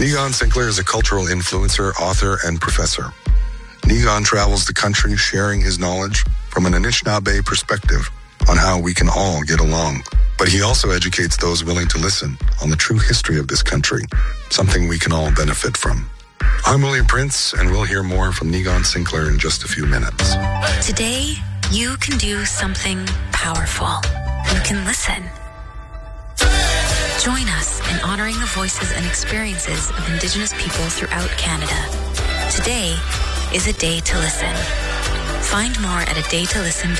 Negon Sinclair is a cultural influencer, author, and professor. Negon travels the country sharing his knowledge from an Anishinaabe perspective on how we can all get along. But he also educates those willing to listen on the true history of this country, something we can all benefit from. I'm William Prince, and we'll hear more from Negon Sinclair in just a few minutes. Today, you can do something powerful. You can listen. Join us in honoring the voices and experiences of Indigenous people throughout Canada. Today is a day to listen. Find more at adaytolisten.ca.